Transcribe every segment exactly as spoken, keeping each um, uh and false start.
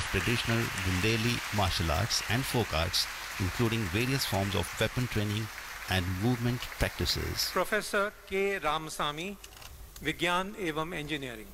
traditional Bundeli martial arts and folk arts, including various forms of weapon training and movement practices. Professor के रामसामी, विज्ञान एवं engineering.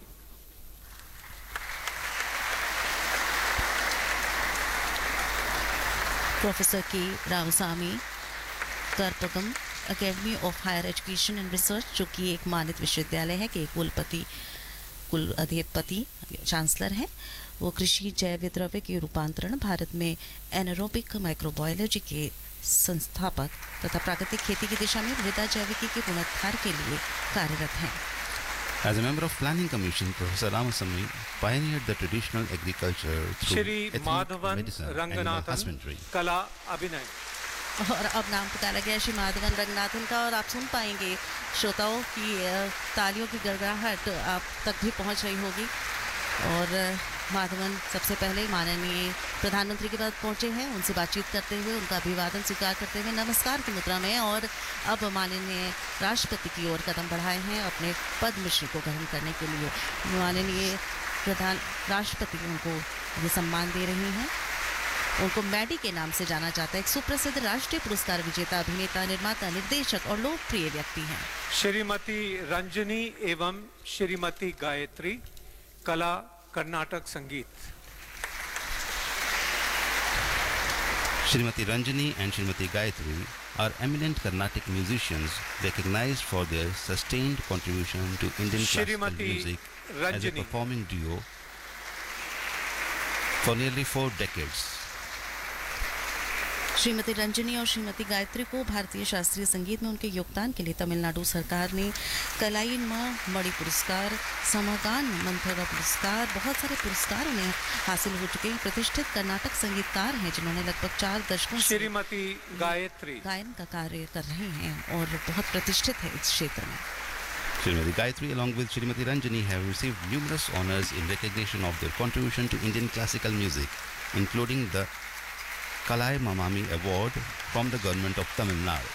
Professor के Ramasamy, करपगम academy of higher education and research, जो कि एक मानित विश्वविद्यालय है के कुलपति कुल अधिपति चांसलर हैं। वो कृषि जैव विद्रव्य के रूपांतरण, भारत में एनारोबिक माइक्रोबायोलॉजी के संस्थापक तथा प्राकृतिक खेती की दिशा में मृदा जैविकी के पुनरुद्धार के लिए कार्यरत हैं। As a member of Planning Commission, Professor Ramasamy pioneered the traditional agriculture through Shri ethnic Madhavan medicine, animal Ranganathan, husbandry. कला अभिनय। और अब नाम पुकारा गया श्री माधवन रंगनाथन का, और आप सुन पाएंगे श्रोताओं की अ, तालियों की गड़गड़ाहट आप तक भी पहुंच रही होगी। और अ, माधवन सबसे पहले माननीय प्रधानमंत्री के पास पहुंचे हैं, उनसे बातचीत करते हुए उनका अभिवादन स्वीकार करते हुए नमस्कार की मुद्रा में, और अब माननीय राष्ट्रपति की ओर कदम बढ़ाए हैं अपने पद्मश्री को ग्रहण करने के लिए। माननीय प्रधान राष्ट्रपति उनको ये सम्मान दे रही हैं। उनको मैडी के नाम से जाना जाता है, एक सुप्रसिद्ध राष्ट्रीय पुरस्कार विजेता अभिनेता, निर्माता, निर्देशक और लोकप्रिय व्यक्ति हैं। श्रीमती रंजनी एवं श्रीमती गायत्री, कला कर्नाटक संगीत। Srimati Ranjani and Srimati Gayatri are eminent Carnatic musicians recognized for their sustained contribution to Indian classical Shrimati music as a Ranjani. performing duo for nearly four decades. Shrimati Ranjani और श्रीमती गायत्री को भारतीय शास्त्रीय संगीत में उनके योगदान के लिए तमिलनाडु सरकार ने कलाइन मणि पुरस्कार, समगान मंथरा पुरस्कार, बहुत सारे पुरस्कार उन्हें हासिल हो चुके हैं। प्रतिष्ठित कर्नाटक संगीतकार हैं जिन्होंने लगभग चार दशकों से श्रीमती गायत्री गायन का कार्य कर रहे हैं और बहुत प्रतिष्ठित है इस क्षेत्र में। Srimati Gayatri along with Srimati Ranjani have received numerous honors in recognition of their contribution to Indian classical music, including the Kalai Mamami Award from the government of Tamil Nadu.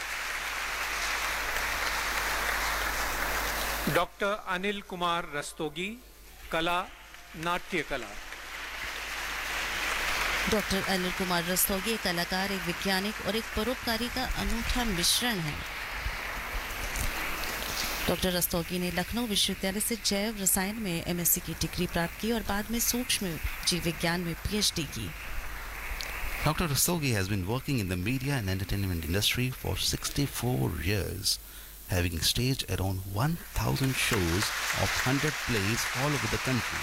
Doctor Anil Kumar Rastogi, कला नाट्य कला। Doctor Anil Kumar Rastogi एक कलाकार, एक वैज्ञानिक और एक परोपकारी का अनूठा मिश्रण है। डॉक्टर रस्तोगी ने लखनऊ विश्वविद्यालय से जैव रसायन में एमएससी की डिग्री प्राप्त की और बाद में सूक्ष्म जीव विज्ञान में पीएचडी की। Doctor Rastogi has been working in the media and entertainment industry for sixty-four years, having staged around one thousand shows of one hundred plays all over the country.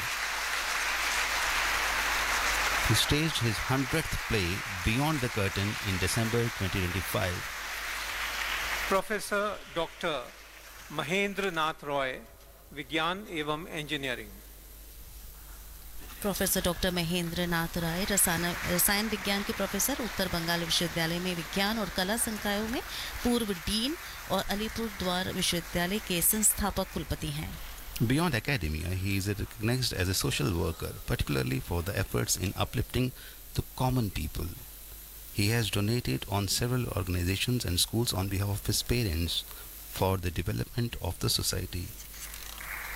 He staged his one hundredth play Beyond the Curtain in December twenty twenty-five. Professor doctor Mahendra Nath Roy, विज्ञान एवं engineering. Professor doctor Mahendra Nath राय रसायन रसायन विज्ञान के professor, उत्तर बंगाल विश्वविद्यालय में विज्ञान और कला संकायों में पूर्व डीन और अलीपुर द्वार विश्वविद्यालय के संस्थापक कुलपति हैं। Beyond academia, he is recognized as a social worker, particularly for the efforts in uplifting the common people. He has donated on several organizations and schools on behalf of his parents for the development of the society.